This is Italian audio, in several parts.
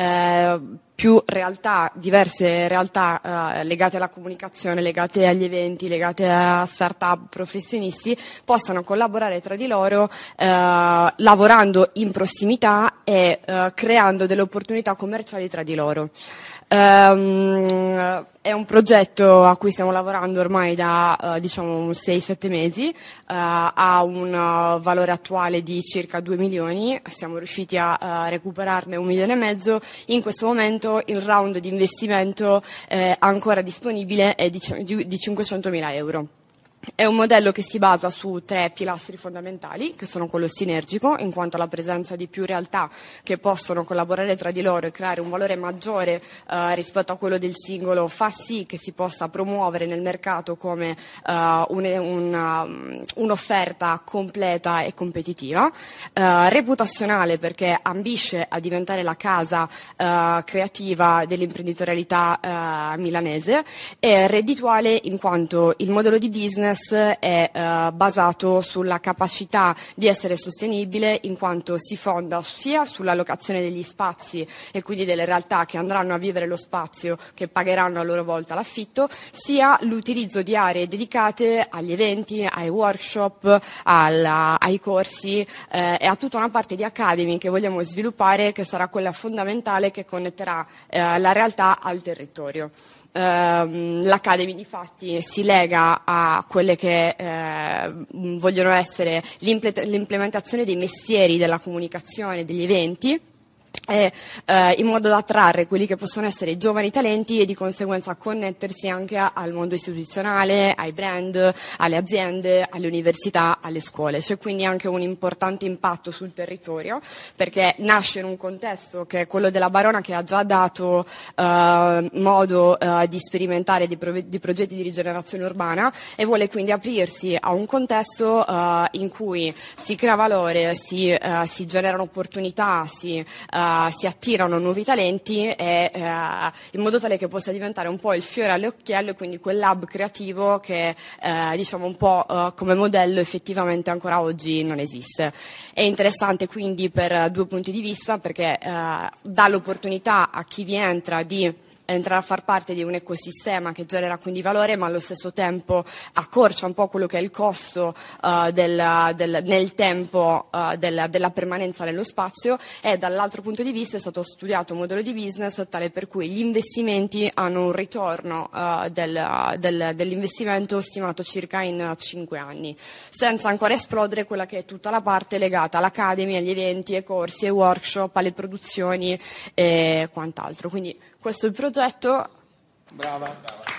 più realtà, diverse realtà legate alla comunicazione, legate agli eventi, legate a start-up, professionisti, possano collaborare tra di loro lavorando in prossimità e creando delle opportunità commerciali tra di loro. È un progetto a cui stiamo lavorando ormai da 6-7 mesi, ha un valore attuale di circa 2 milioni, siamo riusciti a recuperarne 1,5 milioni. In questo momento il round di investimento ancora disponibile è di 500.000 euro. È un modello che si basa su 3 pilastri fondamentali, che sono quello sinergico, in quanto la presenza di più realtà che possono collaborare tra di loro e creare un valore maggiore rispetto a quello del singolo fa sì che si possa promuovere nel mercato come un'offerta completa e competitiva, reputazionale perché ambisce a diventare la casa creativa dell'imprenditorialità milanese, e reddituale in quanto il modello di business è basato sulla capacità di essere sostenibile, in quanto si fonda sia sull'allocazione degli spazi e quindi delle realtà che andranno a vivere lo spazio, che pagheranno a loro volta l'affitto, sia l'utilizzo di aree dedicate agli eventi, ai workshop, ai corsi e a tutta una parte di academy che vogliamo sviluppare, che sarà quella fondamentale che connetterà la realtà al territorio. L'Academy di fatti si lega a quelle che vogliono essere l'implementazione dei mestieri della comunicazione, degli eventi, in modo da attrarre quelli che possono essere i giovani talenti e di conseguenza connettersi anche al mondo istituzionale, ai brand, alle aziende, alle università, alle scuole. C'è quindi anche un importante impatto sul territorio, perché nasce in un contesto che è quello della Barona, che ha già dato modo di sperimentare di progetti di rigenerazione urbana, e vuole quindi aprirsi a un contesto in cui si crea valore, si generano opportunità, si attirano nuovi talenti in modo tale che possa diventare un po' il fiore all'occhiello, e quindi quel lab creativo che un po' come modello effettivamente ancora oggi non esiste. È interessante quindi per 2 punti di vista, perché dà l'opportunità a chi vi entra di entrare a far parte di un ecosistema che genera quindi valore, ma allo stesso tempo accorcia un po' quello che è il costo nel tempo della permanenza nello spazio, e dall'altro punto di vista è stato studiato un modello di business tale per cui gli investimenti hanno un ritorno dell'investimento stimato circa in 5 anni, senza ancora esplodere quella che è tutta la parte legata all'academy, agli eventi, ai corsi, ai workshop, alle produzioni e quant'altro. Quindi questo è il progetto. Brava.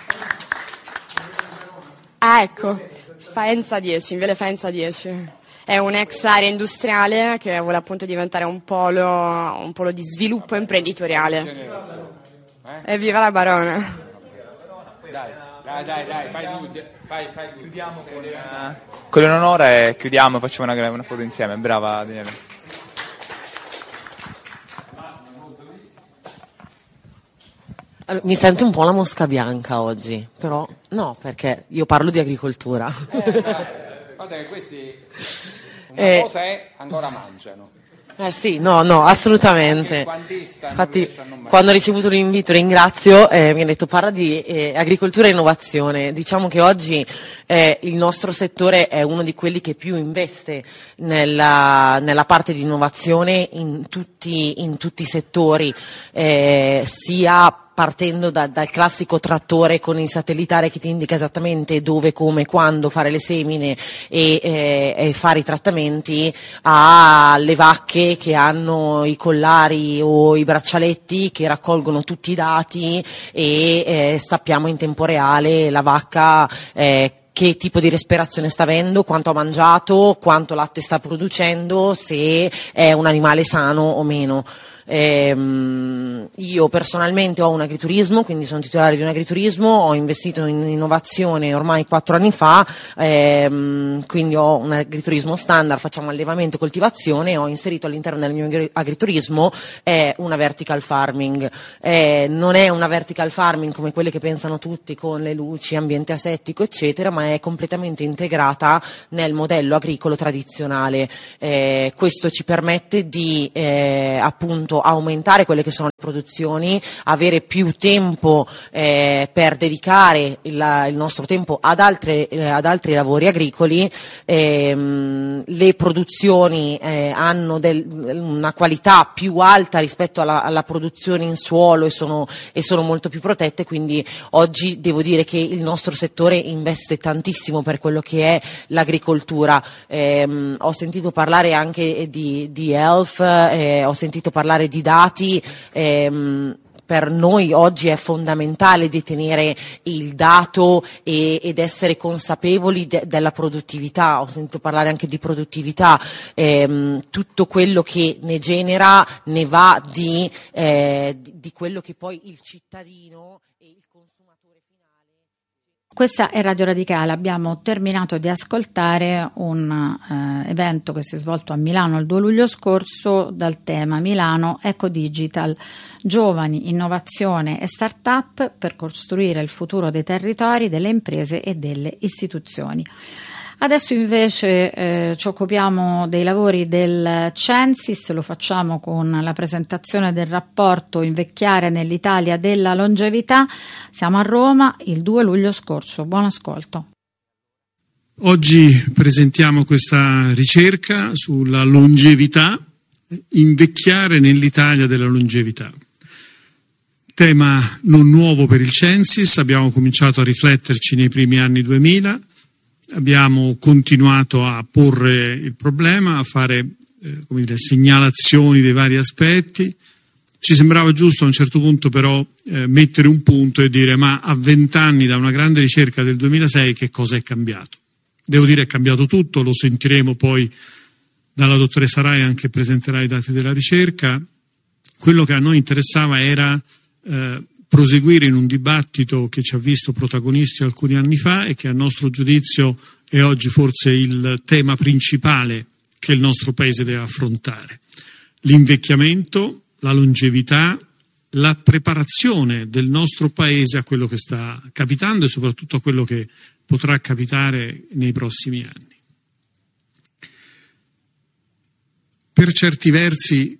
Ecco, Faenza 10, in Viale Faenza 10. È un'ex area industriale che vuole appunto diventare un polo di sviluppo imprenditoriale. Evviva la Barona! Dai, fai. Chiudiamo con Leonora e chiudiamo, facciamo una foto insieme. Brava Daniele. Mi sento un po' la mosca bianca oggi, però no, perché io parlo di agricoltura. Guarda che questi una cosa è ancora mangiano. Sì, no, assolutamente. Infatti, quando ho ricevuto l'invito, ringrazio, mi ha detto parla di agricoltura e innovazione. Diciamo che oggi il nostro settore è uno di quelli che più investe nella parte di innovazione in tutti i settori, sia partendo dal classico trattore con il satellitare che ti indica esattamente dove, come, quando fare le semine e fare i trattamenti, alle vacche che hanno i collari o i braccialetti che raccolgono tutti i dati e sappiamo in tempo reale la vacca che tipo di respirazione sta avendo, quanto ha mangiato, quanto latte sta producendo, se è un animale sano o meno. Io personalmente ho un agriturismo, quindi sono titolare di un agriturismo, ho investito in innovazione ormai 4 anni fa, quindi ho un agriturismo standard, facciamo allevamento e coltivazione, e ho inserito all'interno del mio agriturismo una vertical farming. Non è una vertical farming come quelle che pensano tutti con le luci, ambiente asettico eccetera, ma è completamente integrata nel modello agricolo tradizionale. Questo ci permette di appunto aumentare quelle che sono le produzioni, avere più tempo per dedicare il nostro tempo ad altri lavori agricoli. Le produzioni hanno una qualità più alta rispetto alla produzione in suolo e sono molto più protette, quindi oggi devo dire che il nostro settore investe tantissimo per quello che è l'agricoltura. Ho sentito parlare anche di Health, ho sentito parlare di dati. Per noi oggi è fondamentale detenere il dato ed essere consapevoli della produttività. Ho sentito parlare anche di produttività. Tutto quello che ne genera ne va di quello che poi il cittadino e il consumatore finale. Questa è Radio Radicale. Abbiamo terminato di ascoltare un evento che si è svolto a Milano il 2 luglio scorso dal tema Milano Eco Digital, giovani, innovazione e start-up per costruire il futuro dei territori, delle imprese e delle istituzioni. Adesso invece ci occupiamo dei lavori del Censis, lo facciamo con la presentazione del rapporto Invecchiare nell'Italia della longevità. Siamo a Roma il 2 luglio scorso. Buon ascolto. Oggi presentiamo questa ricerca sulla longevità, invecchiare nell'Italia della longevità. Tema non nuovo per il Censis, abbiamo cominciato a rifletterci nei primi anni 2000. Abbiamo continuato a porre il problema, a fare segnalazioni dei vari aspetti. Ci sembrava giusto a un certo punto però mettere un punto e dire: ma a 20 anni da una grande ricerca del 2006 che cosa è cambiato? Devo dire è cambiato tutto, lo sentiremo poi dalla dottoressa Ryan che presenterà i dati della ricerca. Quello che a noi interessava era proseguire in un dibattito che ci ha visto protagonisti alcuni anni fa e che a nostro giudizio è oggi forse il tema principale che il nostro Paese deve affrontare. L'invecchiamento, la longevità, la preparazione del nostro Paese a quello che sta capitando e soprattutto a quello che potrà capitare nei prossimi anni. Per certi versi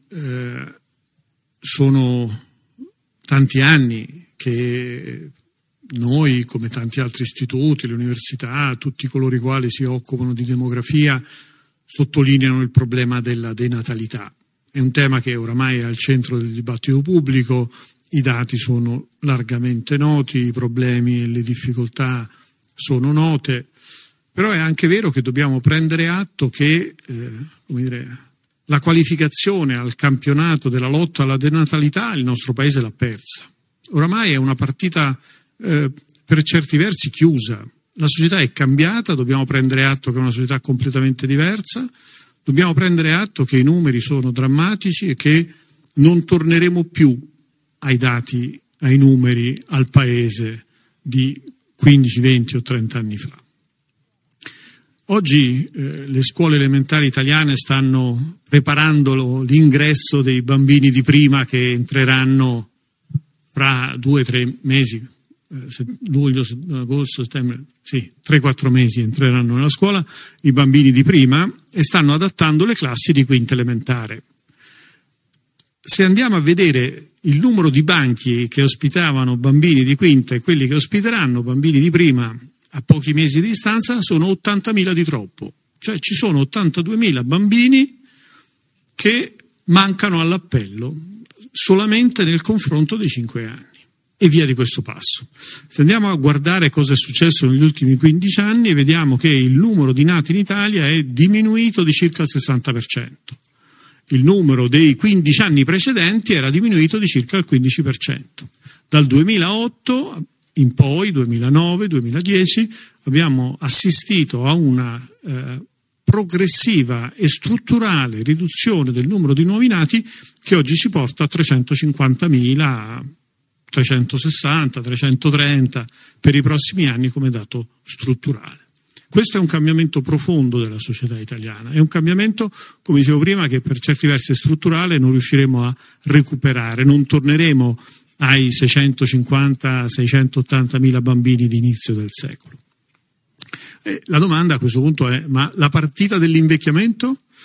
sono tanti anni che noi, come tanti altri istituti, le università, tutti coloro i quali si occupano di demografia, sottolineano il problema della denatalità. È un tema che oramai è al centro del dibattito pubblico, i dati sono largamente noti, i problemi e le difficoltà sono note, però è anche vero che dobbiamo prendere atto che la qualificazione al campionato della lotta alla denatalità il nostro Paese l'ha persa. Oramai è una partita per certi versi chiusa. La società è cambiata, dobbiamo prendere atto che è una società completamente diversa, dobbiamo prendere atto che i numeri sono drammatici e che non torneremo più ai dati, ai numeri, al Paese di 15, 20 o 30 anni fa. Oggi le scuole elementari italiane stanno preparando l'ingresso dei bambini di prima che entreranno fra 2-3 mesi, luglio, agosto, settembre, 3-4 mesi entreranno nella scuola i bambini di prima e stanno adattando le classi di quinta elementare. Se andiamo a vedere il numero di banchi che ospitavano bambini di quinta e quelli che ospiteranno bambini di prima a pochi mesi di distanza, sono 80.000 di troppo. Cioè ci sono 82.000 bambini che mancano all'appello solamente nel confronto dei 5 anni. E via di questo passo. Se andiamo a guardare cosa è successo negli ultimi 15 anni, vediamo che il numero di nati in Italia è diminuito di circa il 60%. Il numero dei 15 anni precedenti era diminuito di circa il 15%. Dal 2008 in poi, 2009, 2010, abbiamo assistito a una progressiva e strutturale riduzione del numero di nuovi nati che oggi ci porta a 350.000, 360, 330 per i prossimi anni come dato strutturale. Questo è un cambiamento profondo della società italiana, è un cambiamento, come dicevo prima, che per certi versi è strutturale e non riusciremo a recuperare, non torneremo ai 650-680.000 bambini di inizio del secolo. E la domanda a questo punto è: ma la partita dell'invecchiamento?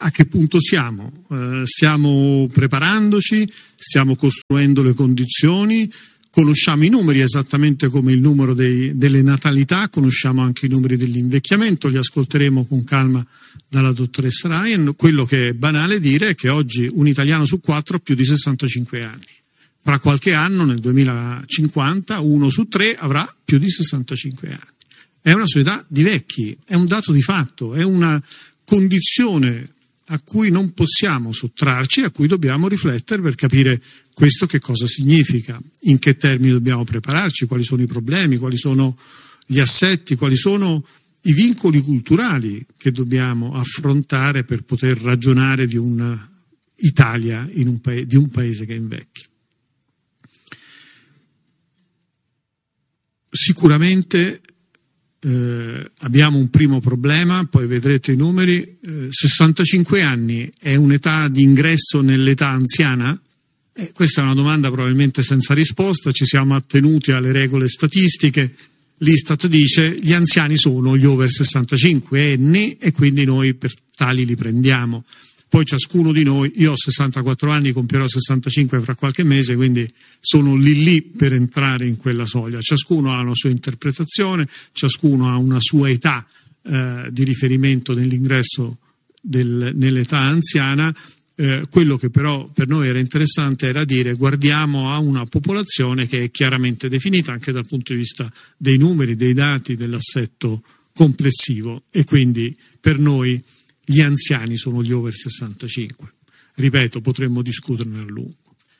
a che punto siamo? Stiamo preparandoci, stiamo costruendo le condizioni, conosciamo i numeri esattamente come il numero delle natalità, conosciamo anche i numeri dell'invecchiamento, li ascolteremo con calma dalla dottoressa Ryan. Quello che è banale dire è che oggi un italiano su 4 ha più di 65 anni. Fra qualche anno, nel 2050, 1 su 3 avrà più di 65 anni. È una società di vecchi, è un dato di fatto, è una condizione a cui non possiamo sottrarci, a cui dobbiamo riflettere per capire questo che cosa significa, in che termini dobbiamo prepararci, quali sono i problemi, quali sono gli assetti, quali sono i vincoli culturali che dobbiamo affrontare per poter ragionare di un'Italia, di un paese che invecchia. Sicuramente abbiamo un primo problema, poi vedrete i numeri. 65 anni è un'età di ingresso nell'età anziana? Questa è una domanda probabilmente senza risposta, ci siamo attenuti alle regole statistiche. L'Istat dice gli anziani sono gli over 65 anni e quindi noi per tali li prendiamo. Poi ciascuno di noi, io ho 64 anni, compierò 65 fra qualche mese, quindi sono lì per entrare in quella soglia. Ciascuno ha una sua interpretazione, ciascuno ha una sua età di riferimento nell'ingresso nell'età anziana. Quello che però per noi era interessante era dire guardiamo a una popolazione che è chiaramente definita anche dal punto di vista dei numeri, dei dati, dell'assetto complessivo, e quindi per noi gli anziani sono gli over 65. Ripeto, potremmo discuterne a lungo.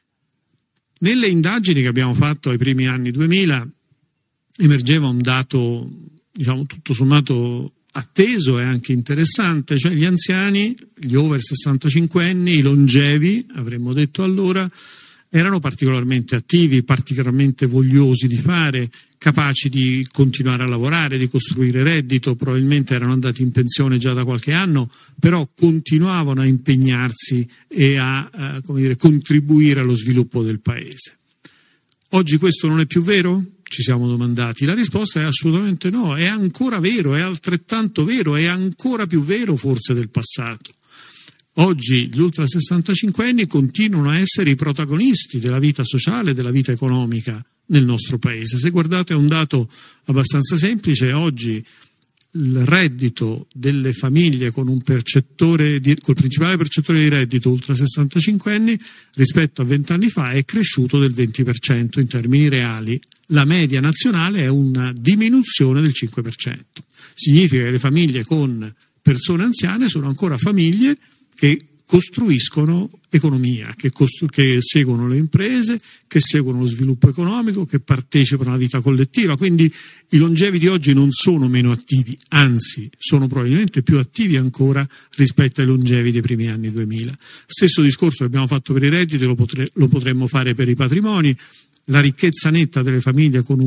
Nelle indagini che abbiamo fatto ai primi anni 2000 emergeva un dato, diciamo, tutto sommato atteso e anche interessante, cioè gli anziani, gli over 65 anni, i longevi, avremmo detto allora, erano particolarmente attivi, particolarmente vogliosi di fare, capaci di continuare a lavorare, di costruire reddito, probabilmente erano andati in pensione già da qualche anno, però continuavano a impegnarsi e a contribuire allo sviluppo del paese. Oggi questo non è più vero? Ci siamo domandati. La risposta è assolutamente no, è ancora vero, è altrettanto vero, è ancora più vero forse del passato. Oggi gli ultra 65 anni continuano a essere i protagonisti della vita sociale, della vita economica nel nostro paese. Se guardate un dato abbastanza semplice, oggi il reddito delle famiglie con un percettore col principale percettore di reddito ultra 65 anni rispetto a 20 anni fa è cresciuto del 20% in termini reali. La media nazionale è una diminuzione del 5%. Significa che le famiglie con persone anziane sono ancora famiglie che costruiscono economia, che seguono le imprese, che seguono lo sviluppo economico, che partecipano alla vita collettiva. Quindi i longevi di oggi non sono meno attivi, anzi sono probabilmente più attivi ancora rispetto ai longevi dei primi anni 2000. Stesso discorso che abbiamo fatto per i redditi lo potremmo fare per i patrimoni. La ricchezza netta delle famiglie con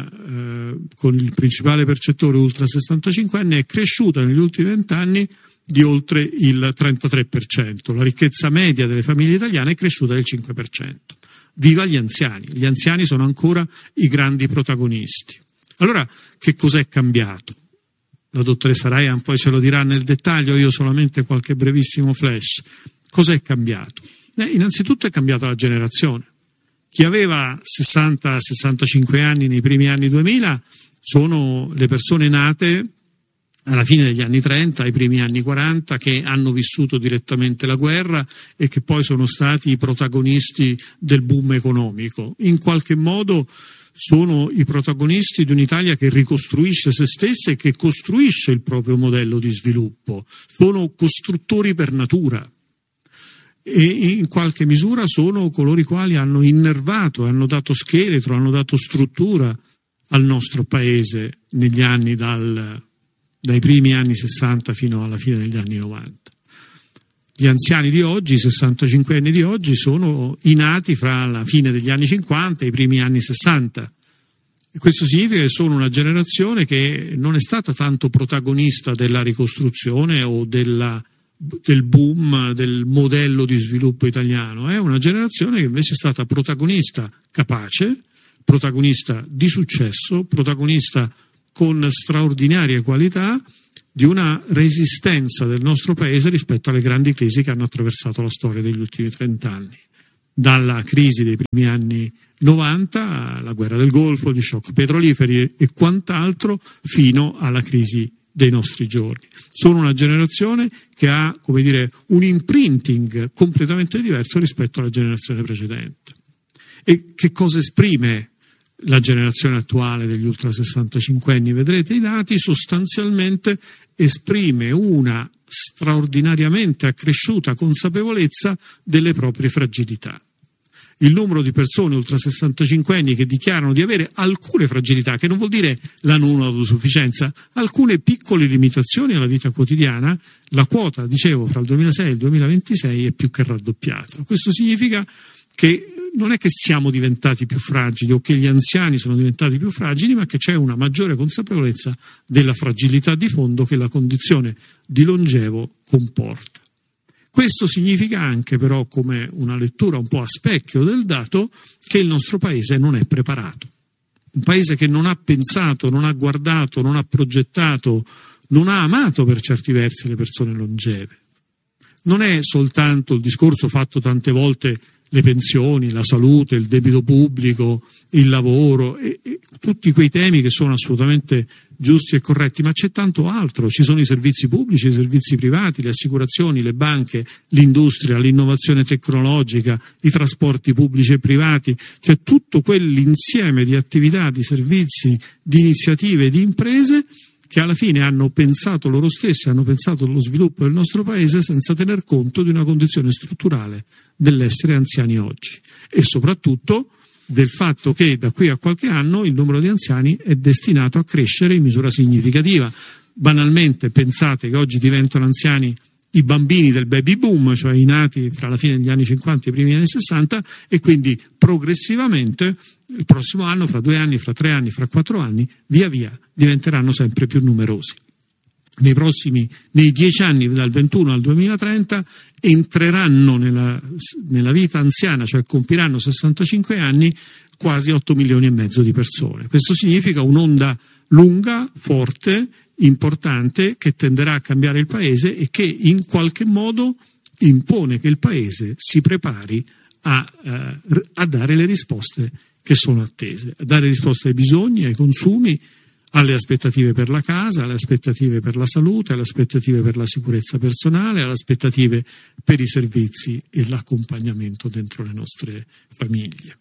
il principale percettore ultra 65 anni è cresciuta negli ultimi 20 anni di oltre il 33%. La ricchezza media delle famiglie italiane è cresciuta del 5%. Viva gli anziani! Gli anziani sono ancora i grandi protagonisti. Allora, che cos'è cambiato? La dottoressa Ryan poi ce lo dirà nel dettaglio, io solamente qualche brevissimo flash. Cos'è cambiato? Innanzitutto è cambiata la generazione. Chi aveva 60-65 anni nei primi anni 2000 sono le persone nate alla fine degli anni 30, ai primi anni 40, che hanno vissuto direttamente la guerra e che poi sono stati i protagonisti del boom economico. In qualche modo sono i protagonisti di un'Italia che ricostruisce se stessa e che costruisce il proprio modello di sviluppo. Sono costruttori per natura. E in qualche misura sono coloro i quali hanno innervato, hanno dato scheletro, hanno dato struttura al nostro paese negli anni dai primi anni 60 fino alla fine degli anni 90. Gli anziani di oggi, i 65 anni di oggi, sono i nati fra la fine degli anni 50 e i primi anni 60. E questo significa che sono una generazione che non è stata tanto protagonista della ricostruzione o del boom del modello di sviluppo italiano, è una generazione che invece è stata protagonista capace, protagonista di successo, protagonista con straordinarie qualità di una resistenza del nostro paese rispetto alle grandi crisi che hanno attraversato la storia degli ultimi 30 anni. Dalla crisi dei primi anni 90, la guerra del Golfo, gli shock petroliferi e quant'altro, fino alla crisi dei nostri giorni. Sono una generazione che ha, come dire, un imprinting completamente diverso rispetto alla generazione precedente. E che cosa esprime la generazione attuale degli ultra 65 anni? Vedrete i dati, sostanzialmente esprime una straordinariamente accresciuta consapevolezza delle proprie fragilità. Il numero di persone ultra 65 anni che dichiarano di avere alcune fragilità, che non vuol dire la non autosufficienza, alcune piccole limitazioni alla vita quotidiana, la quota, dicevo, fra il 2006 e il 2026 è più che raddoppiata. Questo significa che non è che siamo diventati più fragili o che gli anziani sono diventati più fragili, ma che c'è una maggiore consapevolezza della fragilità di fondo che la condizione di longevo comporta. Questo significa anche però, come una lettura un po' a specchio del dato, che il nostro paese non è preparato. Un paese che non ha pensato, non ha guardato, non ha progettato, non ha amato per certi versi le persone longeve. Non è soltanto il discorso fatto tante volte, le pensioni, la salute, il debito pubblico, il lavoro e tutti quei temi che sono assolutamente giusti e corretti, ma c'è tanto altro. Ci sono i servizi pubblici, i servizi privati, le assicurazioni, le banche, l'industria, l'innovazione tecnologica, i trasporti pubblici e privati, cioè tutto quell'insieme di attività, di servizi, di iniziative, di imprese che alla fine hanno pensato loro stessi, hanno pensato allo sviluppo del nostro paese senza tener conto di una condizione strutturale dell'essere anziani oggi e soprattutto del fatto che da qui a qualche anno il numero di anziani è destinato a crescere in misura significativa. Banalmente pensate che oggi diventano anziani i bambini del baby boom, cioè i nati fra la fine degli anni 50 e i primi anni 60, e quindi progressivamente il prossimo anno, fra 2 anni, fra 3 anni, fra 4 anni, via via diventeranno sempre più numerosi. Nei 10 anni dal 21 al 2030 entreranno nella vita anziana, cioè compiranno 65 anni, quasi 8 milioni e mezzo di persone. Questo significa un'onda lunga, forte, importante, che tenderà a cambiare il paese e che in qualche modo impone che il paese si prepari a dare le risposte che sono attese, a dare risposte ai bisogni, ai consumi, alle aspettative per la casa, alle aspettative per la salute, alle aspettative per la sicurezza personale, alle aspettative per i servizi e l'accompagnamento dentro le nostre famiglie.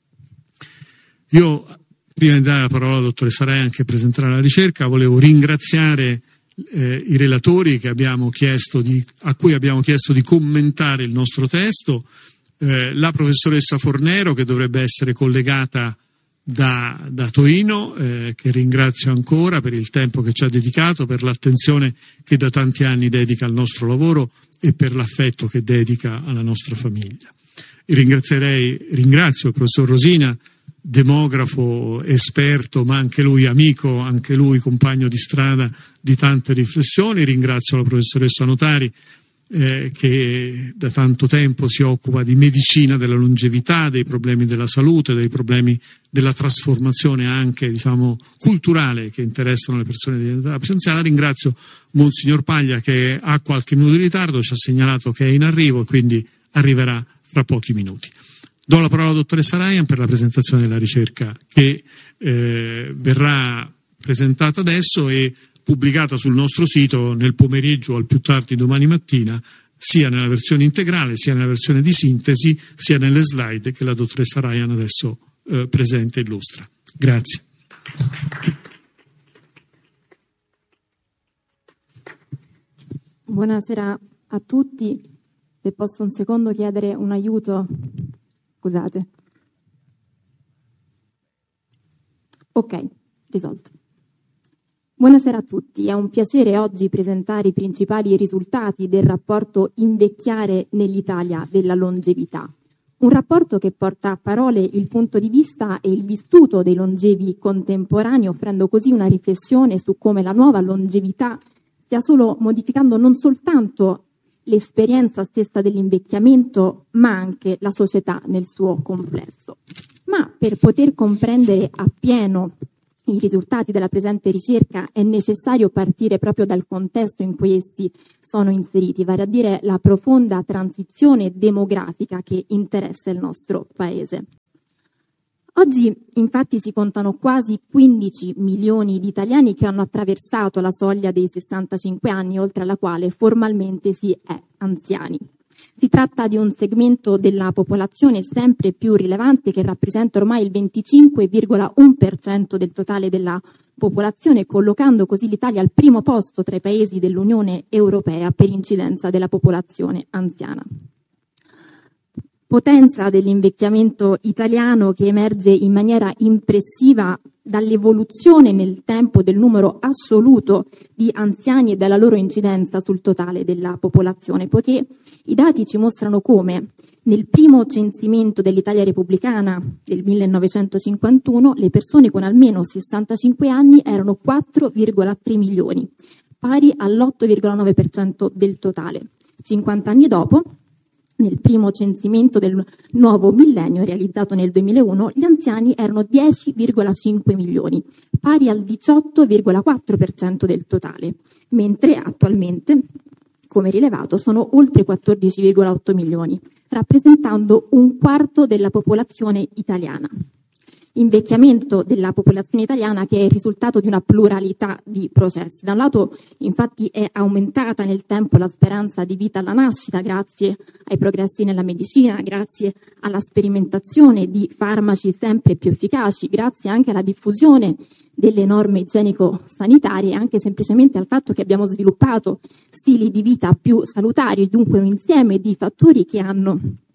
Io, prima di dare la parola alla dottoressa Ryan che presenterà la ricerca, volevo ringraziare i relatori a cui abbiamo chiesto di commentare il nostro testo, la professoressa Fornero, che dovrebbe essere collegata da Torino, che ringrazio ancora per il tempo che ci ha dedicato, per l'attenzione che da tanti anni dedica al nostro lavoro e per l'affetto che dedica alla nostra famiglia. Ringrazio il professor Rosina, demografo esperto, ma anche lui amico, anche lui compagno di strada di tante riflessioni. Ringrazio la professoressa Notari, che da tanto tempo si occupa di medicina della longevità, dei problemi della salute, dei problemi della trasformazione anche, culturale che interessano le persone di età anziana. Ringrazio Monsignor Paglia, che ha qualche minuto di ritardo, ci ha segnalato che è in arrivo e quindi arriverà fra pochi minuti. Do la parola alla dottoressa Ryan per la presentazione della ricerca che verrà presentata adesso e pubblicata sul nostro sito nel pomeriggio o al più tardi domani mattina, sia nella versione integrale, sia nella versione di sintesi, sia nelle slide che la dottoressa Ryan adesso presenta e illustra. Grazie. Buonasera a tutti. Se posso un secondo chiedere un aiuto, scusate. Ok, risolto. Buonasera a tutti, è un piacere oggi presentare i principali risultati del rapporto Invecchiare nell'Italia della longevità. Un rapporto che porta a parole il punto di vista e il vissuto dei longevi contemporanei, offrendo così una riflessione su come la nuova longevità stia solo modificando non soltanto l'esperienza stessa dell'invecchiamento, ma anche la società nel suo complesso. Ma per poter comprendere appieno i risultati della presente ricerca è necessario partire proprio dal contesto in cui essi sono inseriti, vale a dire la profonda transizione demografica che interessa il nostro Paese. Oggi infatti si contano quasi 15 milioni di italiani che hanno attraversato la soglia dei 65 anni, oltre alla quale formalmente si è anziani. Si tratta di un segmento della popolazione sempre più rilevante che rappresenta ormai il 25,1% del totale della popolazione, collocando così l'Italia al primo posto tra i paesi dell'Unione Europea per incidenza della popolazione anziana. Potenza dell'invecchiamento italiano che emerge in maniera impressiva dall'evoluzione nel tempo del numero assoluto di anziani e dalla loro incidenza sul totale della popolazione, poiché i dati ci mostrano come nel primo censimento dell'Italia repubblicana del 1951 le persone con almeno 65 anni erano 4,3 milioni, pari all'8,9% del totale. 50 anni dopo, nel primo censimento del nuovo millennio realizzato nel 2001, gli anziani erano 10,5 milioni, pari al 18,4% del totale, mentre attualmente, come rilevato, sono oltre 14,8 milioni, rappresentando un quarto della popolazione italiana. Invecchiamento della popolazione italiana che è il risultato di una pluralità di processi. Da un lato, infatti, è aumentata nel tempo la speranza di vita alla nascita grazie ai progressi nella medicina, grazie alla sperimentazione di farmaci sempre più efficaci, grazie anche alla diffusione delle norme igienico-sanitarie, anche semplicemente al fatto che abbiamo sviluppato stili di vita più salutari, dunque un insieme di fattori che hanno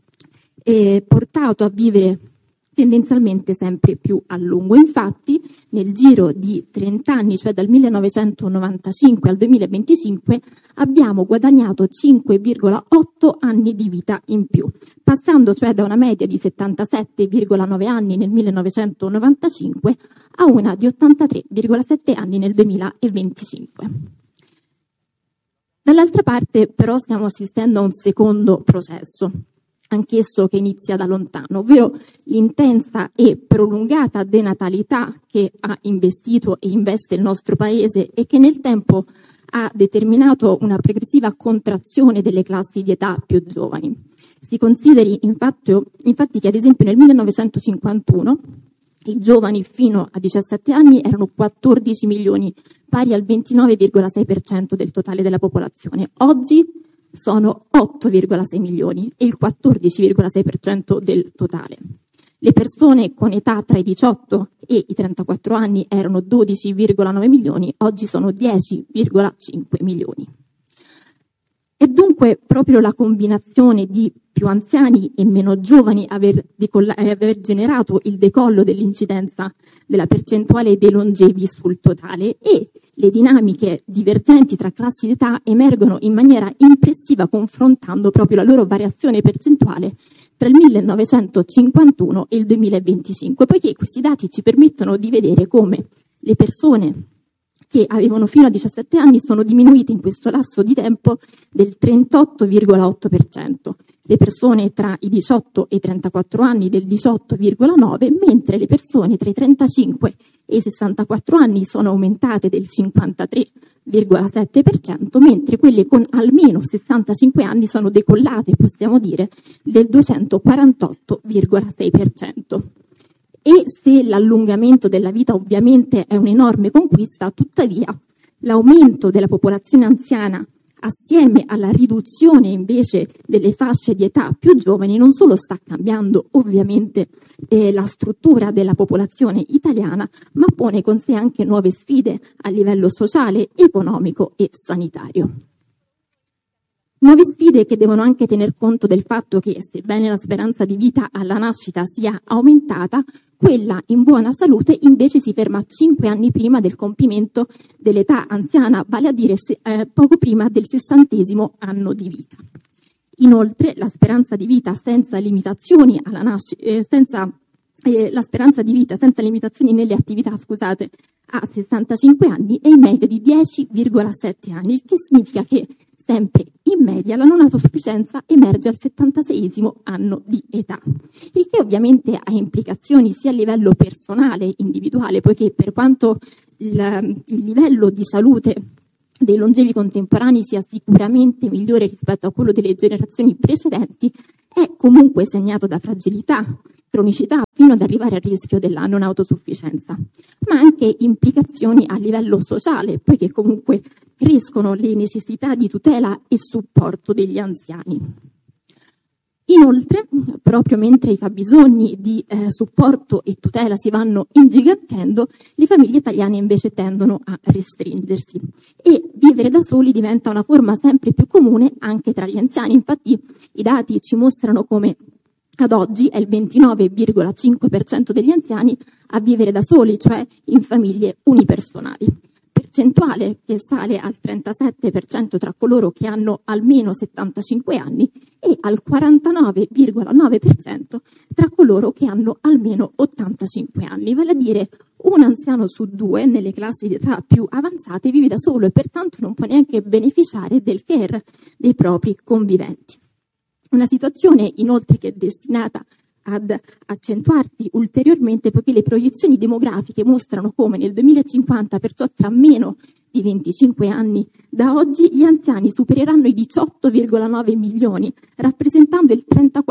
portato a vivere tendenzialmente sempre più a lungo. Infatti, nel giro di 30 anni, cioè dal 1995 al 2025, abbiamo guadagnato 5,8 anni di vita in più, passando cioè da una media di 77,9 anni nel 1995 a una di 83,7 anni nel 2025. Dall'altra parte, però, stiamo assistendo a un secondo processo, anch'esso che inizia da lontano, ovvero l'intensa e prolungata denatalità che ha investito e investe il nostro Paese e che nel tempo ha determinato una progressiva contrazione delle classi di età più giovani. Si consideri infatti che ad esempio nel 1951 i giovani fino a 17 anni erano 14 milioni, pari al 29,6% del totale della popolazione. Oggi sono 8,6 milioni e il 14,6% del totale. Le persone con età tra i 18 e i 34 anni erano 12,9 milioni, oggi sono 10,5 milioni. E dunque proprio la combinazione di più anziani e meno giovani aver generato il decollo dell'incidenza della percentuale dei longevi sul totale, e le dinamiche divergenti tra classi d'età emergono in maniera impressiva confrontando proprio la loro variazione percentuale tra il 1951 e il 2025, poiché questi dati ci permettono di vedere come le persone che avevano fino a 17 anni sono diminuite in questo lasso di tempo del 38,8%, le persone tra i 18 e i 34 anni del 18,9%, mentre le persone tra i 35 e i 64 anni sono aumentate del 53,7%, mentre quelle con almeno 65 anni sono decollate, possiamo dire, del 248,6%. E se l'allungamento della vita ovviamente è un'enorme conquista, tuttavia l'aumento della popolazione anziana assieme alla riduzione invece delle fasce di età più giovani non solo sta cambiando ovviamente la struttura della popolazione italiana, ma pone con sé anche nuove sfide a livello sociale, economico e sanitario. Nuove sfide che devono anche tener conto del fatto che, sebbene la speranza di vita alla nascita sia aumentata, quella in buona salute invece si ferma 5 anni prima del compimento dell'età anziana, vale a dire poco prima del 60° anno di vita. Inoltre, la speranza di vita senza limitazioni alla nascita, la speranza di vita senza limitazioni nelle attività, a 65 anni è in media di 10,7 anni, il che significa che sempre in media la non autosufficienza emerge al 76° anno di età, il che ovviamente ha implicazioni sia a livello personale, individuale, poiché per quanto il livello di salute dei longevi contemporanei sia sicuramente migliore rispetto a quello delle generazioni precedenti, è comunque segnato da fragilità, cronicità, fino ad arrivare al rischio della non autosufficienza, ma anche implicazioni a livello sociale, poiché comunque crescono le necessità di tutela e supporto degli anziani. Inoltre, proprio mentre i fabbisogni di supporto e tutela si vanno ingigantendo, le famiglie italiane invece tendono a restringersi e vivere da soli diventa una forma sempre più comune anche tra gli anziani. Infatti i dati ci mostrano come ad oggi è il 29,5% degli anziani a vivere da soli, cioè in famiglie unipersonali. Percentuale che sale al 37% tra coloro che hanno almeno 75 anni e al 49,9% tra coloro che hanno almeno 85 anni, vale a dire un anziano su 2 nelle classi di età più avanzate vive da solo e pertanto non può neanche beneficiare del care dei propri conviventi. Una situazione inoltre che è destinata ad accentuarsi ulteriormente poiché le proiezioni demografiche mostrano come nel 2050, perciò tra meno di 25 anni da oggi, gli anziani supereranno i 18,9 milioni, rappresentando il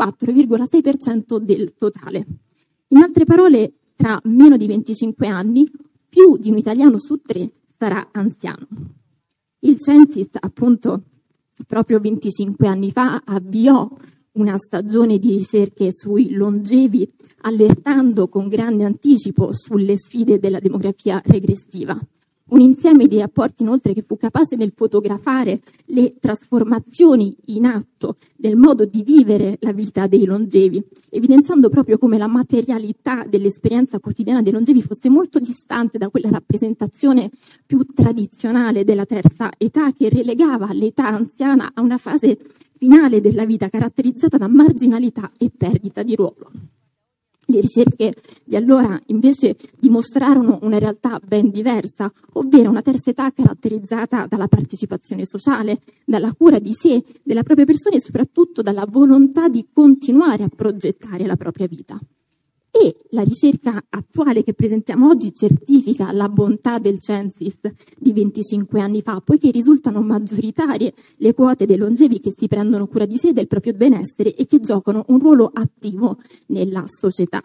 34,6% del totale. In altre parole, tra meno di 25 anni, più di un italiano su 3 sarà anziano. Il Censis, appunto, proprio 25 anni fa avviò una stagione di ricerche sui longevi, allertando con grande anticipo sulle sfide della demografia regressiva. Un insieme di rapporti inoltre che fu capace nel fotografare le trasformazioni in atto del modo di vivere la vita dei longevi, evidenziando proprio come la materialità dell'esperienza quotidiana dei longevi fosse molto distante da quella rappresentazione più tradizionale della terza età che relegava l'età anziana a una fase finale della vita caratterizzata da marginalità e perdita di ruolo. Le ricerche di allora invece dimostrarono una realtà ben diversa, ovvero una terza età caratterizzata dalla partecipazione sociale, dalla cura di sé, della propria persona e soprattutto dalla volontà di continuare a progettare la propria vita. E la ricerca attuale che presentiamo oggi certifica la bontà del Censis di 25 anni fa, poiché risultano maggioritarie le quote dei longevi che si prendono cura di sé e del proprio benessere e che giocano un ruolo attivo nella società.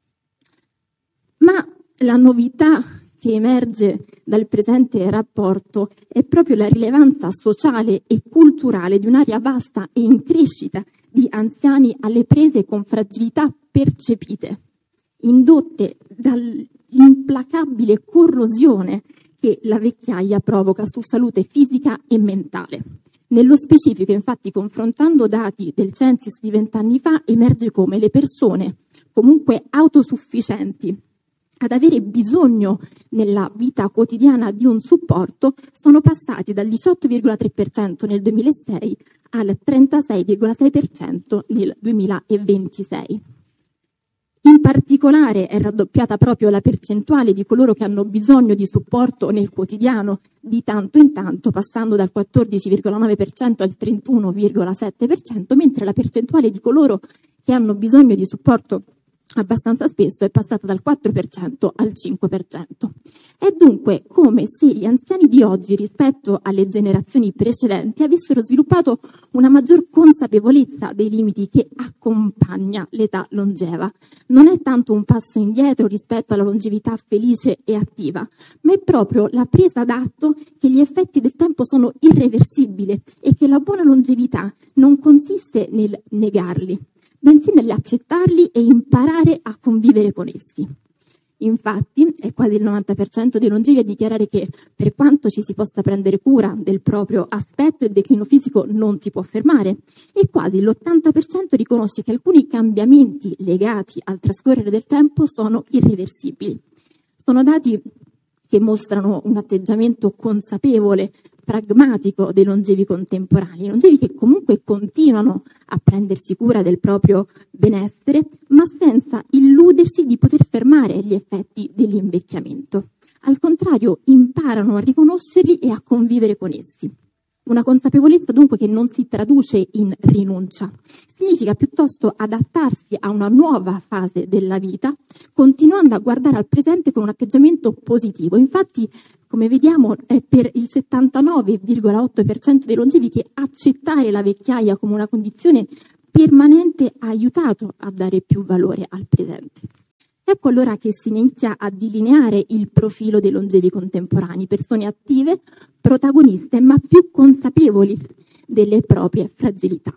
Ma la novità che emerge dal presente rapporto è proprio la rilevanza sociale e culturale di un'area vasta e in crescita di anziani alle prese con fragilità percepite, indotte dall'implacabile corrosione che la vecchiaia provoca su salute fisica e mentale. Nello specifico, infatti, confrontando dati del Censis di 20 anni fa, emerge come le persone comunque autosufficienti ad avere bisogno nella vita quotidiana di un supporto sono passati dal 18,3% nel 2006 al 36,6% nel 2026. In particolare è raddoppiata proprio la percentuale di coloro che hanno bisogno di supporto nel quotidiano di tanto in tanto, passando dal 14,9% al 31,7%, mentre la percentuale di coloro che hanno bisogno di supporto abbastanza spesso è passata dal 4% al 5%. È dunque come se gli anziani di oggi rispetto alle generazioni precedenti avessero sviluppato una maggior consapevolezza dei limiti che accompagna l'età longeva. Non è tanto un passo indietro rispetto alla longevità felice e attiva, ma è proprio la presa d'atto che gli effetti del tempo sono irreversibili e che la buona longevità non consiste nel negarli, bensì nell'accettarli e imparare a convivere con essi. Infatti, è quasi il 90% dei longevi a dichiarare che, per quanto ci si possa prendere cura del proprio aspetto, il declino fisico non si può fermare e quasi l'80% riconosce che alcuni cambiamenti legati al trascorrere del tempo sono irreversibili. Sono dati che mostrano un atteggiamento consapevole, pragmatico dei longevi contemporanei, longevi che comunque continuano a prendersi cura del proprio benessere, ma senza illudersi di poter fermare gli effetti dell'invecchiamento. Al contrario, imparano a riconoscerli e a convivere con essi. Una consapevolezza dunque che non si traduce in rinuncia, significa piuttosto adattarsi a una nuova fase della vita, continuando a guardare al presente con un atteggiamento positivo. Infatti, come vediamo, è per il 79,8% dei longevi che accettare la vecchiaia come una condizione permanente ha aiutato a dare più valore al presente. Ecco allora che si inizia a delineare il profilo dei longevi contemporanei, persone attive, protagoniste, ma più consapevoli delle proprie fragilità.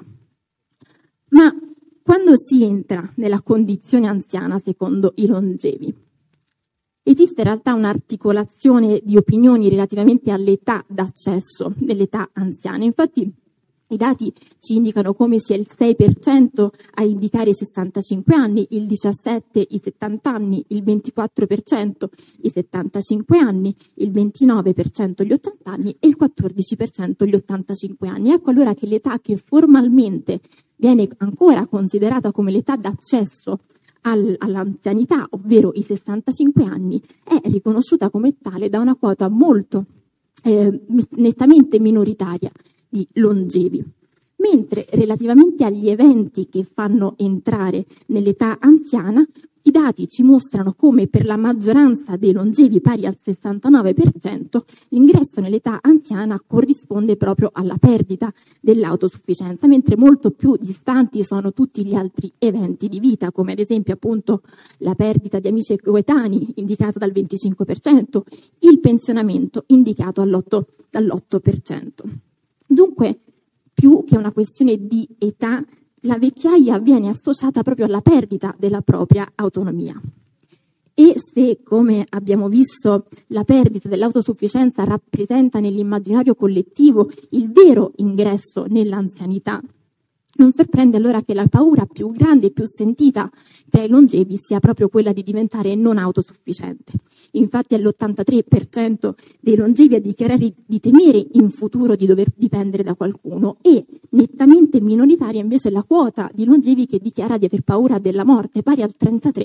Ma quando si entra nella condizione anziana, secondo i longevi, esiste in realtà un'articolazione di opinioni relativamente all'età d'accesso dell'età anziana. Infatti, i dati ci indicano come sia il 6% a indicare i 65 anni, il 17% i 70 anni, il 24% i 75 anni, il 29% gli 80 anni e il 14% gli 85 anni. Ecco allora che l'età che formalmente viene ancora considerata come l'età d'accesso all'anzianità, ovvero i 65 anni, è riconosciuta come tale da una quota molto nettamente minoritaria di longevi, mentre relativamente agli eventi che fanno entrare nell'età anziana, i dati ci mostrano come per la maggioranza dei longevi, pari al 69%, l'ingresso nell'età anziana corrisponde proprio alla perdita dell'autosufficienza, mentre molto più distanti sono tutti gli altri eventi di vita, come ad esempio appunto la perdita di amici e coetanei, indicata dal 25%, il pensionamento, indicato dall'8%. Dunque, più che una questione di età, la vecchiaia viene associata proprio alla perdita della propria autonomia. E se, come abbiamo visto, la perdita dell'autosufficienza rappresenta nell'immaginario collettivo il vero ingresso nell'anzianità, non sorprende allora che la paura più grande e più sentita tra i longevi sia proprio quella di diventare non autosufficiente. Infatti all'83% dei longevi a dichiarare di temere in futuro di dover dipendere da qualcuno, e nettamente minoritaria invece la quota di longevi che dichiara di aver paura della morte, pari al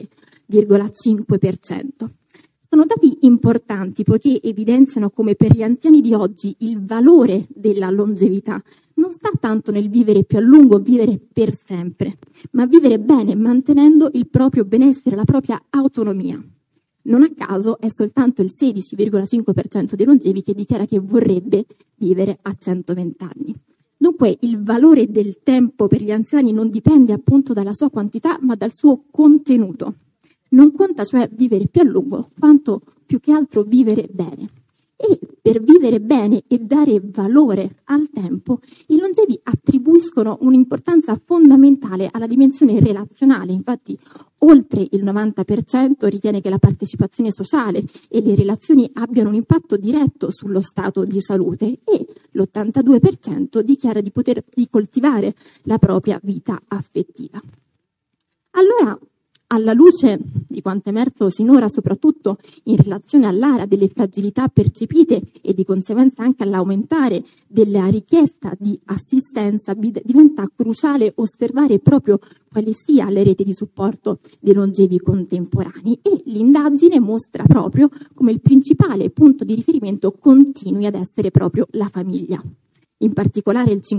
33,5%. Sono dati importanti poiché evidenziano come per gli anziani di oggi il valore della longevità non sta tanto nel vivere più a lungo, vivere per sempre, ma vivere bene mantenendo il proprio benessere, la propria autonomia. Non a caso è soltanto il 16,5% dei longevi che dichiara che vorrebbe vivere a 120 anni. Dunque il valore del tempo per gli anziani non dipende appunto dalla sua quantità, ma dal suo contenuto. Non conta cioè vivere più a lungo, quanto più che altro vivere bene. E per vivere bene e dare valore al tempo, i longevi attribuiscono un'importanza fondamentale alla dimensione relazionale. Infatti, oltre il 90% ritiene che la partecipazione sociale e le relazioni abbiano un impatto diretto sullo stato di salute, e l'82% dichiara di poter coltivare la propria vita affettiva. Allora, alla luce di quanto emerso sinora, soprattutto in relazione all'area delle fragilità percepite e di conseguenza anche all'aumentare della richiesta di assistenza, diventa cruciale osservare proprio quale sia le reti di supporto dei longevi contemporanei, e l'indagine mostra proprio come il principale punto di riferimento continui ad essere proprio la famiglia. In particolare il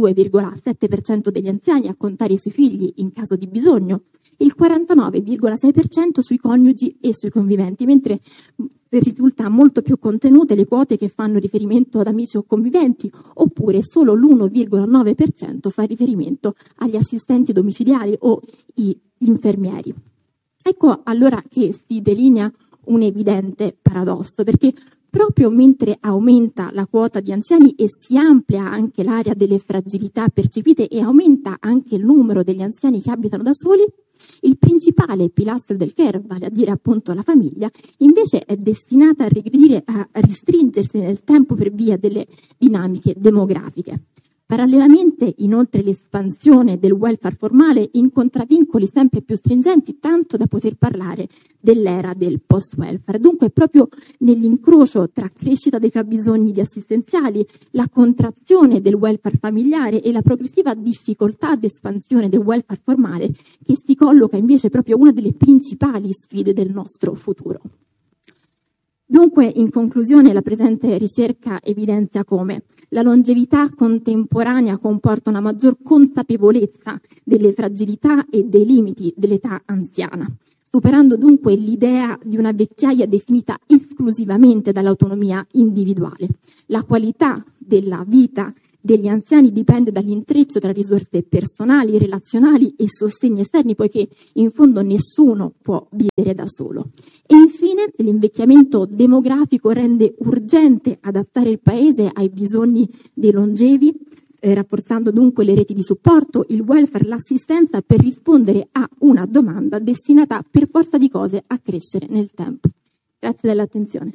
52,7% degli anziani a contare sui figli in caso di bisogno, il 49,6% sui coniugi e sui conviventi, mentre risulta molto più contenute le quote che fanno riferimento ad amici o conviventi, oppure solo l'1,9% fa riferimento agli assistenti domiciliari o gli infermieri. Ecco allora che si delinea un evidente paradosso, perché proprio mentre aumenta la quota di anziani e si amplia anche l'area delle fragilità percepite e aumenta anche il numero degli anziani che abitano da soli, il principale pilastro del care, vale a dire appunto la famiglia, invece è destinata a regredire, a restringersi nel tempo per via delle dinamiche demografiche. Parallelamente, inoltre, l'espansione del welfare formale incontra vincoli sempre più stringenti, tanto da poter parlare dell'era del post-welfare. Dunque, proprio nell'incrocio tra crescita dei fabbisogni di assistenziali, la contrazione del welfare familiare e la progressiva difficoltà di espansione del welfare formale, che si colloca invece proprio una delle principali sfide del nostro futuro. Dunque, in conclusione, la presente ricerca evidenzia come la longevità contemporanea comporta una maggior consapevolezza delle fragilità e dei limiti dell'età anziana, superando dunque l'idea di una vecchiaia definita esclusivamente dall'autonomia individuale. La qualità della vita degli anziani dipende dall'intreccio tra risorse personali, relazionali e sostegni esterni, poiché in fondo nessuno può vivere da solo. E infine l'invecchiamento demografico rende urgente adattare il Paese ai bisogni dei longevi, rafforzando dunque le reti di supporto, il welfare, l'assistenza per rispondere a una domanda destinata per forza di cose a crescere nel tempo. Grazie dell'attenzione.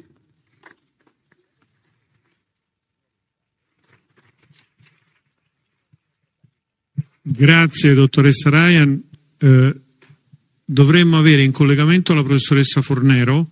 Grazie dottoressa Ryan. Dovremmo avere in collegamento la professoressa Fornero.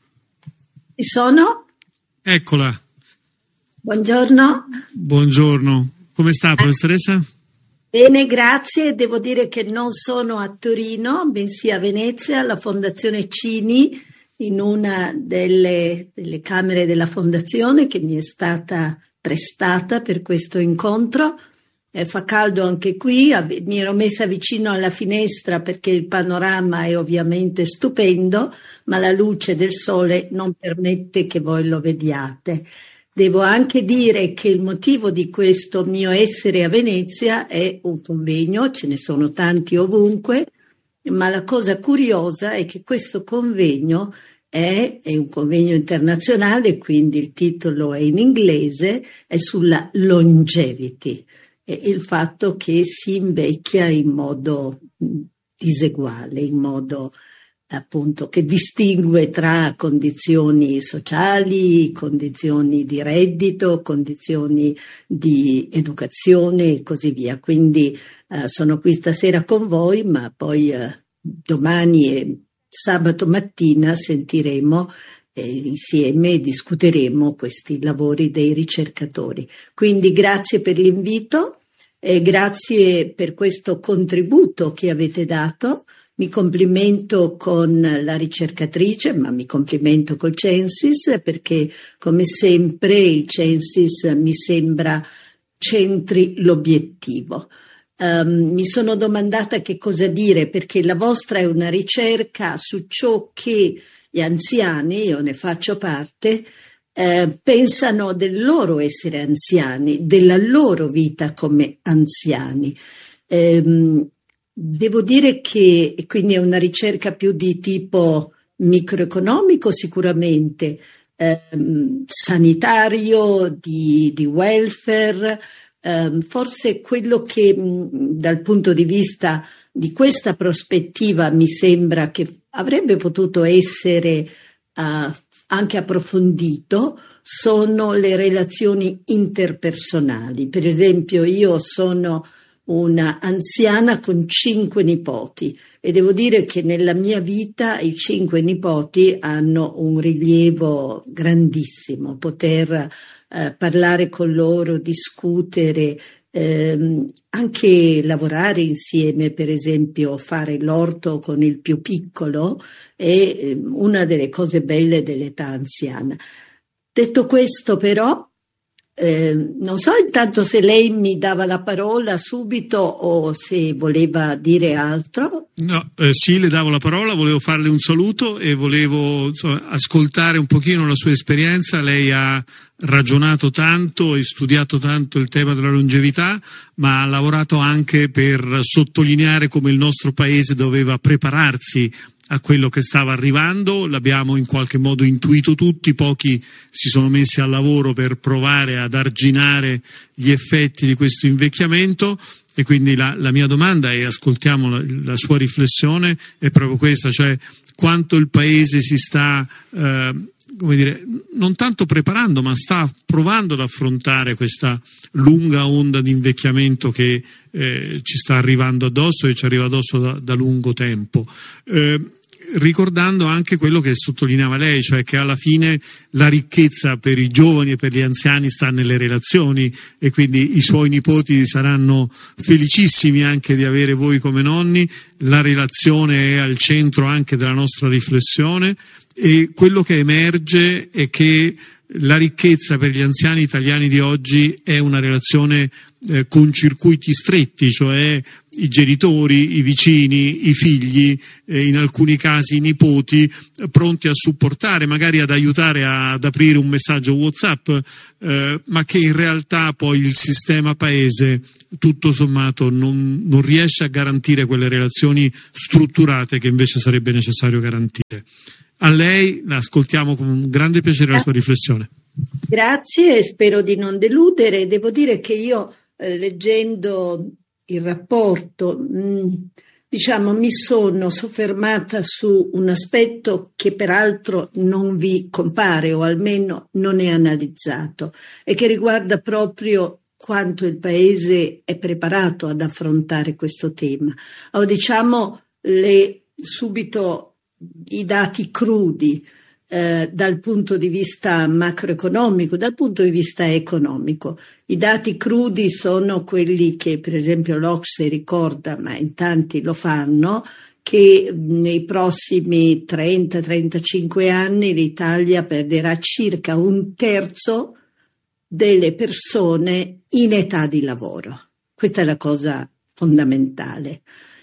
Ci sono? Eccola. Buongiorno. Buongiorno. Come sta, professoressa? Bene, grazie. Devo dire che non sono a Torino, bensì a Venezia, alla Fondazione Cini, in una delle camere della Fondazione che mi è stata prestata per questo incontro. Fa caldo anche qui, mi ero messa vicino alla finestra perché il panorama è ovviamente stupendo, ma la luce del sole non permette che voi lo vediate. Devo anche dire che il motivo di questo mio essere a Venezia è un convegno, ce ne sono tanti ovunque, ma la cosa curiosa è che questo convegno è un convegno internazionale, quindi il titolo è in inglese, è sulla longevity. Il fatto che si invecchia in modo diseguale, in modo appunto che distingue tra condizioni sociali, condizioni di reddito, condizioni di educazione e così via. Quindi sono qui stasera con voi, ma poi domani e sabato mattina sentiremo insieme discuteremo questi lavori dei ricercatori. Quindi grazie per l'invito e grazie per questo contributo che avete dato. Mi complimento con la ricercatrice, ma mi complimento col Censis perché come sempre il Censis mi sembra centri l'obiettivo. Mi sono domandata che cosa dire, perché la vostra è una ricerca su ciò che gli anziani, io ne faccio parte, pensano del loro essere anziani, della loro vita come anziani. Devo dire che quindi è una ricerca più di tipo microeconomico sicuramente, sanitario, di welfare, forse quello che dal punto di vista di questa prospettiva mi sembra che avrebbe potuto essere anche approfondito sono le relazioni interpersonali. Per esempio, io sono una anziana con 5 nipoti e devo dire che nella mia vita i 5 nipoti hanno un rilievo grandissimo, poter parlare con loro, discutere, anche lavorare insieme, per esempio fare l'orto con il più piccolo è una delle cose belle dell'età anziana. Detto questo però, non so intanto se lei mi dava la parola subito o se voleva dire altro. No, sì, le davo la parola, volevo farle un saluto e volevo ascoltare un pochino la sua esperienza. Lei ha ragionato tanto e studiato tanto il tema della longevità, ma ha lavorato anche per sottolineare come il nostro paese doveva prepararsi a quello che stava arrivando. L'abbiamo in qualche modo intuito tutti, pochi si sono messi al lavoro per provare ad arginare gli effetti di questo invecchiamento. E quindi la mia domanda, e ascoltiamo la sua riflessione, è proprio questa, cioè quanto il Paese si sta, come dire, non tanto preparando, ma sta provando ad affrontare questa lunga onda di invecchiamento che ci sta arrivando addosso e ci arriva addosso da lungo tempo. ricordando anche quello che sottolineava lei, cioè che alla fine la ricchezza per i giovani e per gli anziani sta nelle relazioni, e quindi i suoi nipoti saranno felicissimi anche di avere voi come nonni. La relazione è al centro anche della nostra riflessione, e quello che emerge è che la ricchezza per gli anziani italiani di oggi è una relazione con circuiti stretti, cioè i genitori, i vicini, i figli, in alcuni casi i nipoti, pronti a supportare, magari ad aiutare ad aprire un messaggio WhatsApp, ma che in realtà poi il sistema paese tutto sommato non riesce a garantire quelle relazioni strutturate che invece sarebbe necessario garantire. A lei, la ascoltiamo con un grande piacere la sua riflessione. Grazie, e spero di non deludere. Devo dire che io, leggendo il rapporto, mi sono soffermata su un aspetto che peraltro non vi compare, o almeno non è analizzato, e che riguarda proprio quanto il Paese è preparato ad affrontare questo tema. O subito i dati crudi dal punto di vista macroeconomico, dal punto di vista economico. I dati crudi sono quelli che per esempio l'OCSE ricorda, ma in tanti lo fanno, che nei prossimi 30-35 anni l'Italia perderà circa un terzo delle persone in età di lavoro. Questa è la cosa fondamentale.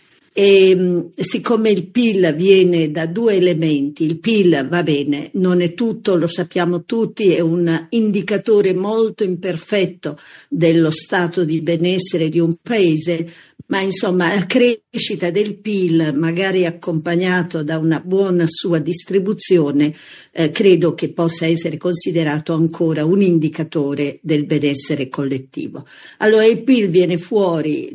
E siccome il PIL viene da due elementi, il PIL va bene, non è tutto, lo sappiamo tutti, è un indicatore molto imperfetto dello stato di benessere di un paese, ma insomma la crescita del PIL, magari accompagnato da una buona sua distribuzione, credo che possa essere considerato ancora un indicatore del benessere collettivo. Allora il PIL viene fuori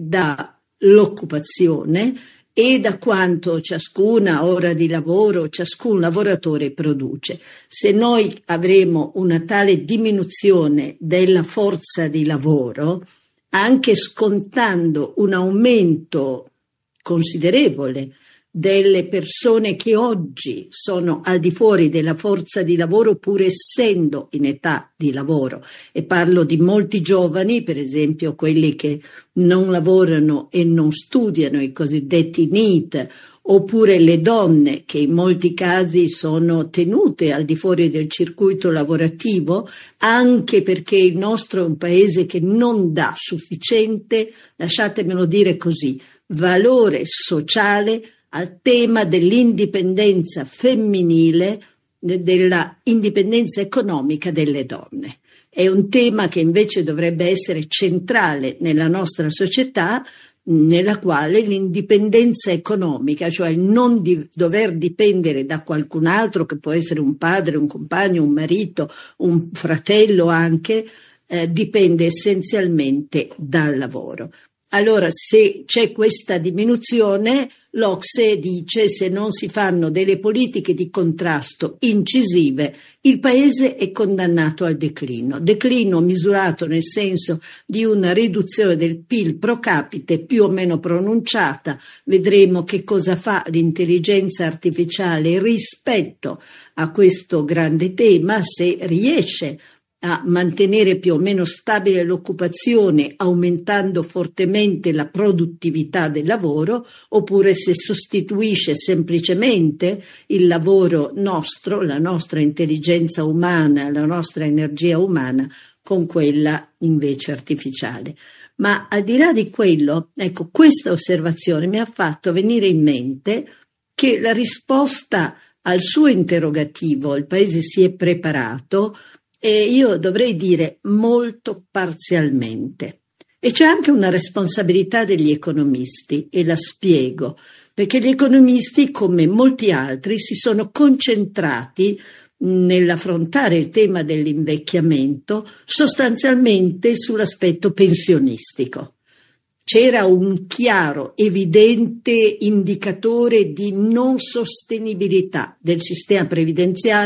dall'occupazione e da quanto ciascuna ora di lavoro, ciascun lavoratore produce. Se noi avremo una tale diminuzione della forza di lavoro, anche scontando un aumento considerevole delle persone che oggi sono al di fuori della forza di lavoro pur essendo in età di lavoro, e parlo di molti giovani, per esempio quelli che non lavorano e non studiano, i cosiddetti NEET, oppure le donne che in molti casi sono tenute al di fuori del circuito lavorativo, anche perché il nostro è un paese che non dà sufficiente, lasciatemelo dire così, valore sociale al tema dell'indipendenza femminile, della indipendenza economica delle donne. È un tema che invece dovrebbe essere centrale nella nostra società, nella quale l'indipendenza economica, cioè il non dover dipendere da qualcun altro, che può essere un padre, un compagno, un marito, un fratello anche, dipende essenzialmente dal lavoro. Allora, se c'è questa diminuzione, l'OCSE dice: se non si fanno delle politiche di contrasto incisive, il Paese è condannato al declino misurato nel senso di una riduzione del PIL pro capite più o meno pronunciata. Vedremo che cosa fa l'intelligenza artificiale rispetto a questo grande tema, se riesce a mantenere più o meno stabile l'occupazione, aumentando fortemente la produttività del lavoro, oppure se sostituisce semplicemente il lavoro nostro, la nostra intelligenza umana, la nostra energia umana, con quella invece artificiale. Ma al di là di quello, ecco, questa osservazione mi ha fatto venire in mente che la risposta al suo interrogativo, il Paese si è preparato, e io dovrei dire molto parzialmente. E c'è anche una responsabilità degli economisti, e la spiego, perché gli economisti, come molti altri, si sono concentrati nell'affrontare il tema dell'invecchiamento sostanzialmente sull'aspetto pensionistico. C'era un chiaro, evidente indicatore di non sostenibilità del sistema previdenziale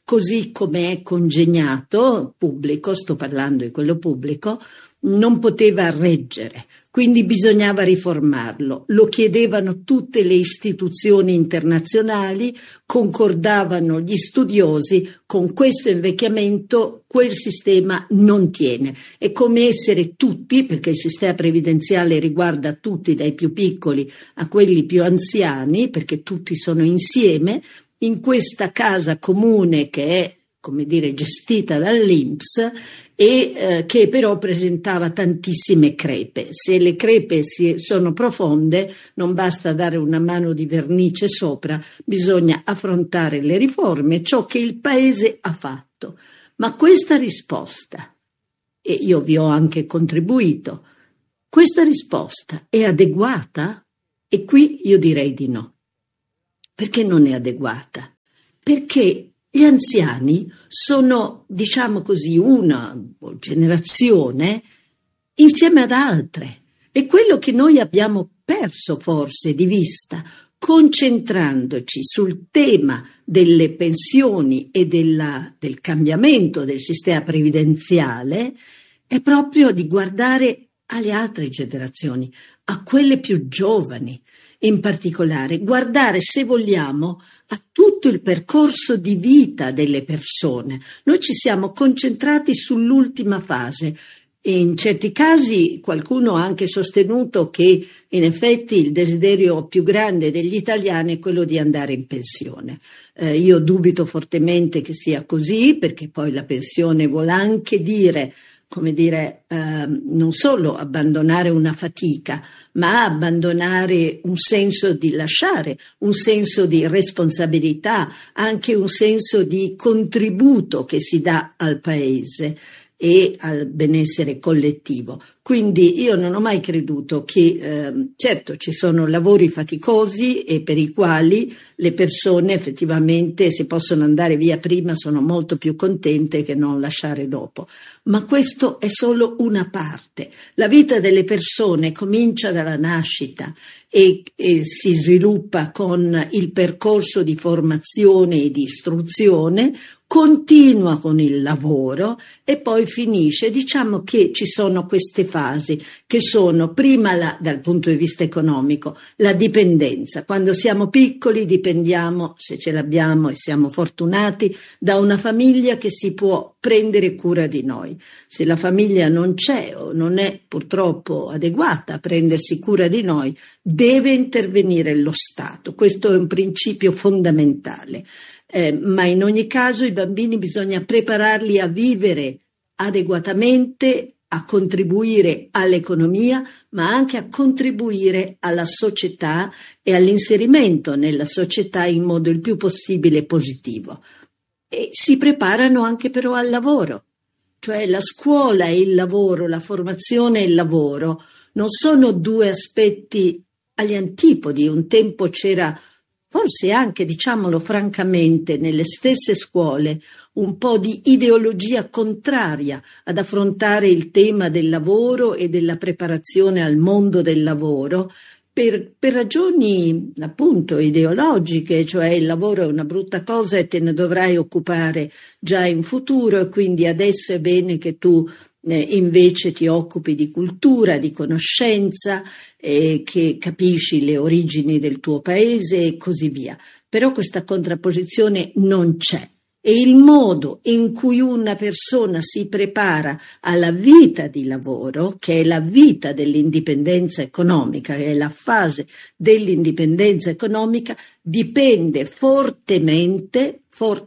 così come è congegnato, pubblico, sto parlando di quello pubblico, non poteva reggere. Quindi bisognava riformarlo. Lo chiedevano tutte le istituzioni internazionali, concordavano gli studiosi, con questo invecchiamento quel sistema non tiene. È come essere tutti, perché il sistema previdenziale riguarda tutti, dai più piccoli a quelli più anziani, perché tutti sono insieme, in questa casa comune che è, come dire, gestita dall'INPS, e che però presentava tantissime crepe. Se le crepe sono profonde, non basta dare una mano di vernice sopra, bisogna affrontare le riforme, ciò che il Paese ha fatto. Ma questa risposta, e io vi ho anche contribuito, questa risposta è adeguata? E qui io direi di no. Perché non è adeguata? Perché gli anziani sono, diciamo così, una generazione insieme ad altre. E quello che noi abbiamo perso forse di vista, concentrandoci sul tema delle pensioni e del cambiamento del sistema previdenziale, è proprio di guardare alle altre generazioni, a quelle più giovani. In particolare, guardare, se vogliamo, a tutto il percorso di vita delle persone. Noi ci siamo concentrati sull'ultima fase e in certi casi qualcuno ha anche sostenuto che in effetti il desiderio più grande degli italiani è quello di andare in pensione. Io dubito fortemente che sia così, perché poi la pensione vuol anche dire, come dire, non solo abbandonare una fatica, ma abbandonare un senso di lasciare, un senso di responsabilità, anche un senso di contributo che si dà al Paese e al benessere collettivo. Quindi io non ho mai creduto che, certo, ci sono lavori faticosi e per i quali le persone effettivamente, se possono andare via prima, sono molto più contente che non lasciare dopo. Ma questo è solo una parte. La vita delle persone comincia dalla nascita e si sviluppa con il percorso di formazione e di istruzione, continua con il lavoro e poi finisce. Diciamo che ci sono queste fasi che sono prima dal punto di vista economico la dipendenza. Quando siamo piccoli dipendiamo, se ce l'abbiamo e siamo fortunati, da una famiglia che si può prendere cura di noi. Se la famiglia non c'è o non è purtroppo adeguata a prendersi cura di noi, deve intervenire lo Stato. Questo è un principio fondamentale. Ma in ogni caso i bambini bisogna prepararli a vivere adeguatamente, a contribuire all'economia, ma anche a contribuire alla società e all'inserimento nella società in modo il più possibile positivo. E si preparano anche però al lavoro, cioè la scuola e il lavoro, la formazione e il lavoro non sono due aspetti agli antipodi. Un tempo c'era, forse anche, diciamolo francamente, nelle stesse scuole un po' di ideologia contraria ad affrontare il tema del lavoro e della preparazione al mondo del lavoro per ragioni appunto ideologiche, cioè il lavoro è una brutta cosa e te ne dovrai occupare già in futuro e quindi adesso è bene che tu invece ti occupi di cultura, di conoscenza, che capisci le origini del tuo paese e così via. Però questa contrapposizione non c'è. E il modo in cui una persona si prepara alla vita di lavoro, che è la vita dell'indipendenza economica, che è la fase dell'indipendenza economica, dipende fortemente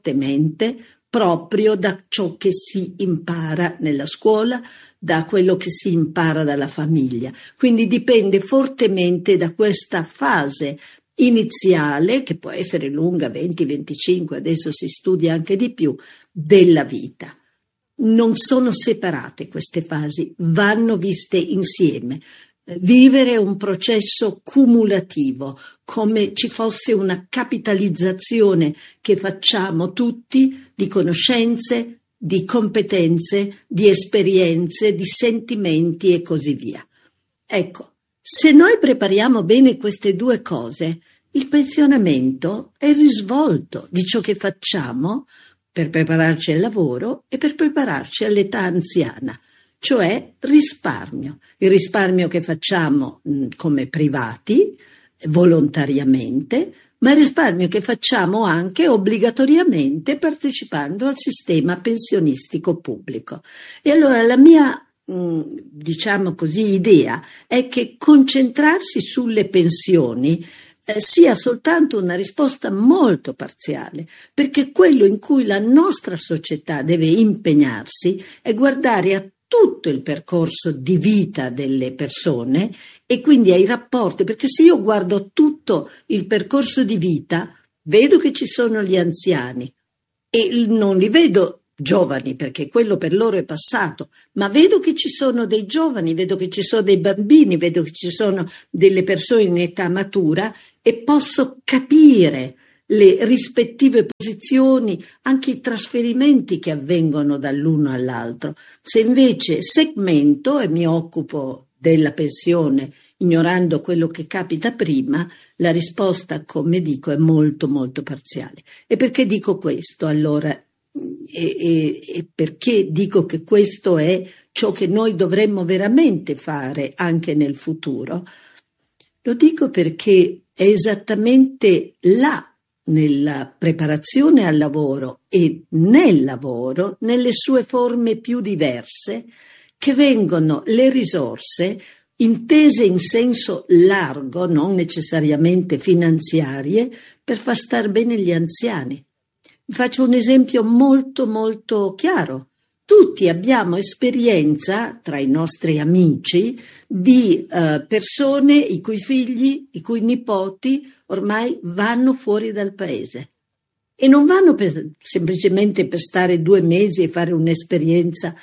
proprio da ciò che si impara nella scuola, da quello che si impara dalla famiglia. Quindi dipende fortemente da questa fase iniziale, che può essere lunga 20-25, adesso si studia anche di più, della vita. Non sono separate queste fasi, vanno viste insieme. Vivere un processo cumulativo, come ci fosse una capitalizzazione che facciamo tutti di conoscenze, di competenze, di esperienze, di sentimenti e così via. Ecco, se noi prepariamo bene queste due cose, il pensionamento è il risvolto di ciò che facciamo per prepararci al lavoro e per prepararci all'età anziana, cioè risparmio. Il risparmio che facciamo come privati, volontariamente, ma il risparmio che facciamo anche obbligatoriamente partecipando al sistema pensionistico pubblico. E allora la mia, diciamo così, idea è che concentrarsi sulle pensioni sia soltanto una risposta molto parziale, perché quello in cui la nostra società deve impegnarsi è guardare a tutto il percorso di vita delle persone e quindi ai rapporti, perché se io guardo tutto il percorso di vita, vedo che ci sono gli anziani e non li vedo giovani perché quello per loro è passato, ma vedo che ci sono dei giovani, vedo che ci sono dei bambini, vedo che ci sono delle persone in età matura e posso capire le rispettive posizioni, anche i trasferimenti che avvengono dall'uno all'altro. Se invece segmento e mi occupo della pensione ignorando quello che capita prima, la risposta, come dico, è molto molto parziale. E perché dico questo? Allora, e perché dico che questo è ciò che noi dovremmo veramente fare anche nel futuro? Lo dico perché è esattamente là, nella preparazione al lavoro e nel lavoro, nelle sue forme più diverse, che vengono le risorse intese in senso largo, non necessariamente finanziarie, per far star bene gli anziani. Faccio un esempio molto molto chiaro. Tutti abbiamo esperienza tra i nostri amici di persone i cui figli, i cui nipoti ormai vanno fuori dal paese e non vanno semplicemente per stare 2 mesi e fare un'esperienza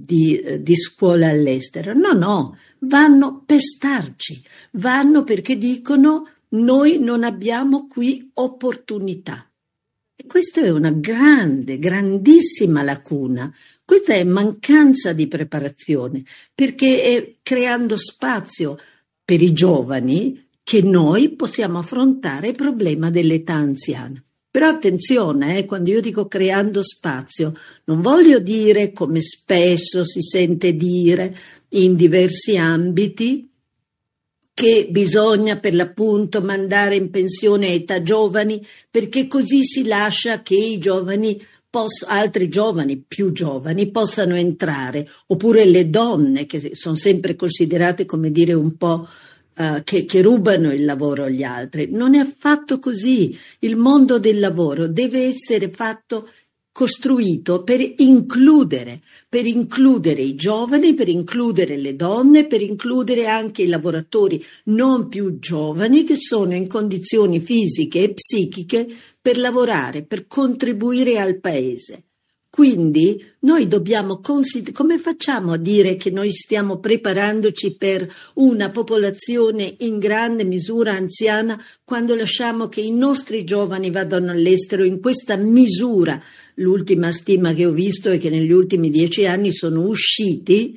di scuola all'estero. No, vanno per starci, vanno perché dicono noi non abbiamo qui opportunità. E questa è una grandissima lacuna. Questa è mancanza di preparazione, perché è creando spazio per i giovani che noi possiamo affrontare il problema dell'età anziana. Però attenzione, quando io dico creando spazio, non voglio dire, come spesso si sente dire in diversi ambiti, che bisogna per l'appunto mandare in pensione a età giovani, perché così si lascia che i giovani altri giovani, più giovani, possano entrare, oppure le donne che sono sempre considerate, come dire, un po' che rubano il lavoro agli altri. Non è affatto così. Il mondo del lavoro deve essere costruito per includere i giovani, per includere le donne, per includere anche i lavoratori non più giovani che sono in condizioni fisiche e psichiche per lavorare, per contribuire al paese. Quindi noi dobbiamo come facciamo a dire che noi stiamo preparandoci per una popolazione in grande misura anziana quando lasciamo che i nostri giovani vadano all'estero in questa misura? L'ultima stima che ho visto è che negli ultimi 10 anni sono usciti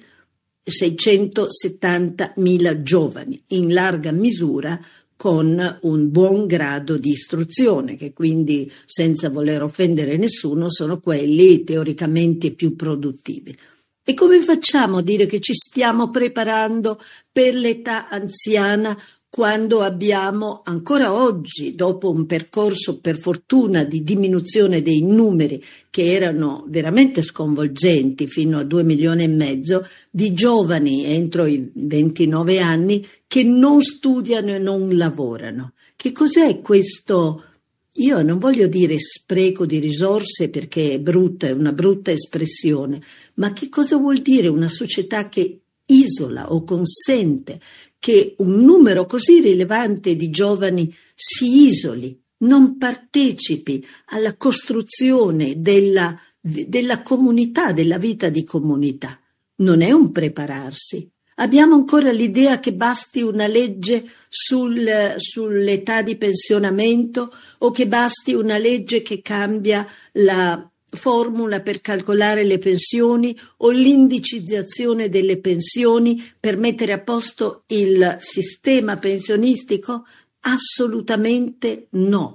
670.000 giovani, in larga misura con un buon grado di istruzione, che quindi, senza voler offendere nessuno, sono quelli teoricamente più produttivi. E come facciamo a dire che ci stiamo preparando per l'età anziana quando abbiamo ancora oggi, dopo un percorso per fortuna di diminuzione dei numeri che erano veramente sconvolgenti fino a 2,5 milioni di giovani entro i 29 anni che non studiano e non lavorano? Che cos'è questo? Io non voglio dire spreco di risorse perché è una brutta espressione, ma che cosa vuol dire una società che isola o consente che un numero così rilevante di giovani si isoli, non partecipi alla costruzione della comunità, della vita di comunità? Non è un prepararsi. Abbiamo ancora l'idea che basti una legge sull'età di pensionamento o che basti una legge che cambia la formula per calcolare le pensioni o l'indicizzazione delle pensioni per mettere a posto il sistema pensionistico? Assolutamente no.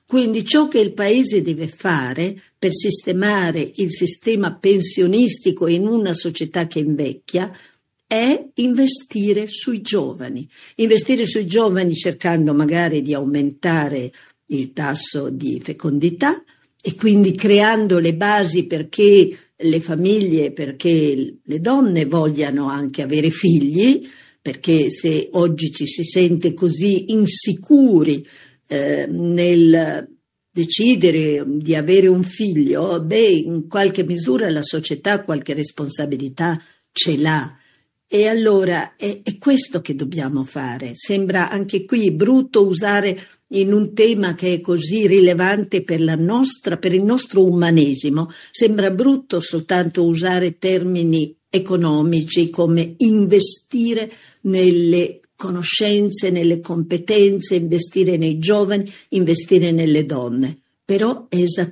Quindi ciò che il Paese deve fare per sistemare il sistema pensionistico in una società che invecchia è investire sui giovani cercando magari di aumentare il tasso di fecondità e quindi creando le basi perché le famiglie, perché le donne vogliano anche avere figli, perché se oggi ci si sente così insicuri nel decidere di avere un figlio, in qualche misura la società qualche responsabilità ce l'ha. E allora è questo che dobbiamo fare. Sembra anche qui brutto usare in un tema che è così rilevante per il nostro umanesimo, sembra brutto soltanto usare termini economici come investire nelle conoscenze, nelle competenze, investire nei giovani, investire nelle donne. Però è esattamente